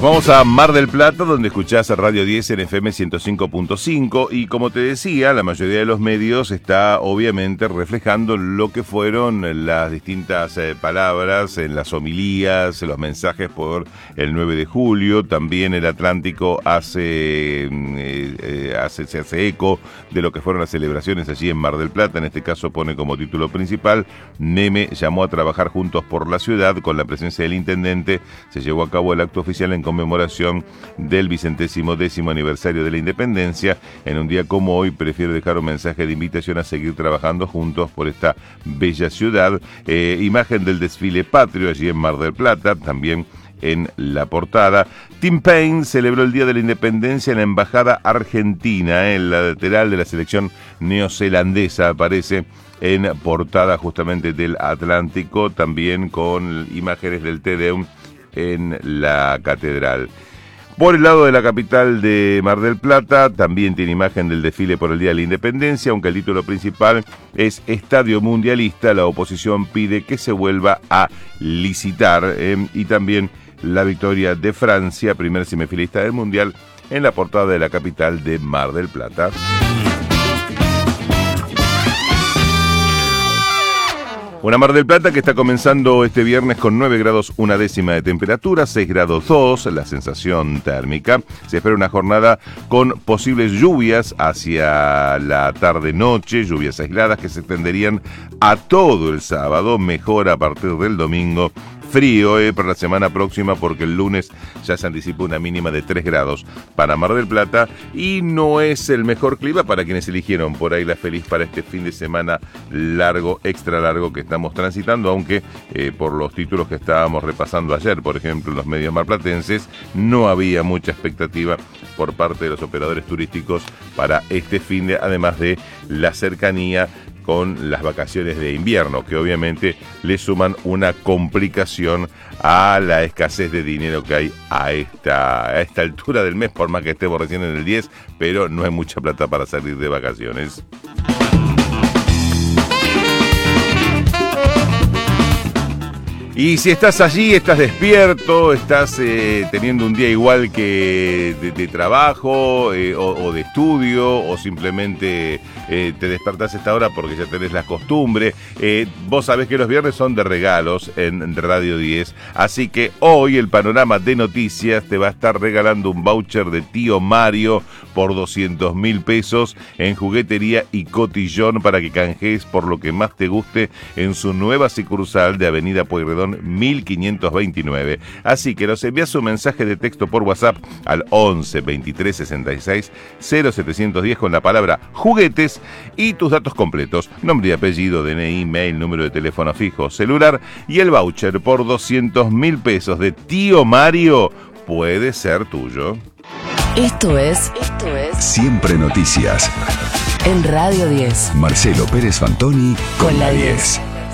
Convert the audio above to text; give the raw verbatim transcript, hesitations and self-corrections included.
vamos a Mar del Plata, donde escuchás a Radio diez en F M ciento cinco punto cinco y como te decía, la mayoría de los medios está obviamente reflejando lo que fueron las distintas eh, palabras en las homilías, en los mensajes por el nueve de julio. También el Atlántico hace, eh, eh, hace, se hace eco de lo que fueron las celebraciones allí en Mar del Plata. En este caso pone como título principal: Neme llamó a trabajar juntos por la ciudad. Con la presencia del intendente se llevó a cabo el acto oficial en conmemoración del vicentésimo décimo aniversario de la independencia. En un día como hoy prefiero dejar un mensaje de invitación a seguir trabajando juntos por esta bella ciudad. Eh, imagen del desfile patrio allí en Mar del Plata, también en la portada. Tim Payne celebró el Día de la Independencia en la Embajada Argentina. El lateral de la selección neozelandesa aparece en portada justamente del Atlántico, también con imágenes del Te Deum en la catedral. Por el lado de la capital de Mar del Plata, también tiene imagen del desfile por el Día de la Independencia, aunque el título principal es Estadio Mundialista. La oposición pide que se vuelva a licitar. Eh, y también la victoria de Francia, primer semifinalista del Mundial, en la portada de la capital de Mar del Plata. Una Mar del Plata que está comenzando este viernes con nueve grados una décima de temperatura, seis grados dos la sensación térmica. Se espera una jornada con posibles lluvias hacia la tarde-noche, lluvias aisladas que se extenderían a todo el sábado, mejora a partir del domingo. Frío eh, para la semana próxima, porque el lunes ya se anticipa una mínima de tres grados para Mar del Plata y no es el mejor clima para quienes eligieron por ahí la feliz para este fin de semana largo, extra largo que estamos transitando, aunque eh, por los títulos que estábamos repasando ayer, por ejemplo, en los medios marplatenses, no había mucha expectativa por parte de los operadores turísticos para este fin de, además de la cercanía con las vacaciones de invierno, que obviamente le suman una complicación a la escasez de dinero que hay a esta, a esta altura del mes, por más que estemos recién en el diez, pero no hay mucha plata para salir de vacaciones. Y si estás allí, estás despierto, estás eh, teniendo un día igual que de, de trabajo eh, o, o de estudio, o simplemente eh, te despertás a esta hora porque ya tenés la costumbre, eh, vos sabés que los viernes son de regalos en Radio diez, así que hoy el Panorama de Noticias te va a estar regalando un voucher de Tío Mario por doscientos mil pesos en Juguetería y Cotillón para que canjees por lo que más te guste en su nueva sucursal de Avenida Pueyrredón mil quinientos veintinueve. Así que nos envías un mensaje de texto por WhatsApp al once veintitrés sesenta y seis cero setecientos diez con la palabra juguetes y tus datos completos: nombre y apellido, D N I, mail, número de teléfono fijo, celular, y el voucher por doscientos mil pesos de Tío Mario puede ser tuyo. Esto es, esto es Siempre Noticias en Radio diez. Marcelo Pérez Fantoni con, con la diez.